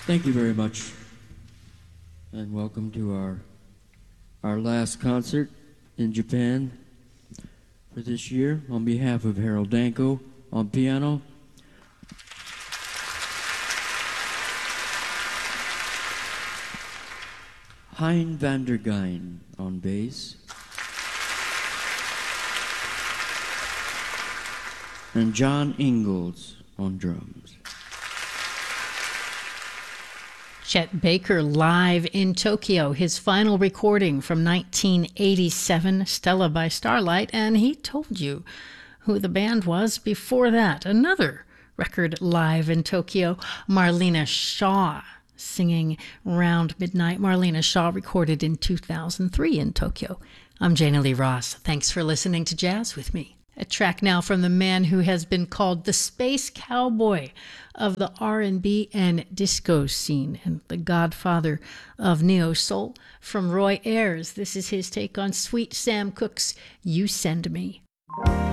Thank you very much, and welcome to our last concert in Japan for this year. On behalf of Harold Danko on piano, Hein van der Geyn on bass, and John Ingalls on drums. Chet Baker live in Tokyo, his final recording from 1987, Stella by Starlight, and he told you who the band was before that. Another record live in Tokyo, Marlena Shaw singing Round Midnight. Marlena Shaw recorded in 2003 in Tokyo. I'm Jana Lee Ross. Thanks for listening to Jazz with me. A track now from the man who has been called the space cowboy of the R&B and disco scene and the godfather of neo-soul, from Roy Ayers. This is his take on Sweet Sam Cooke's You Send Me.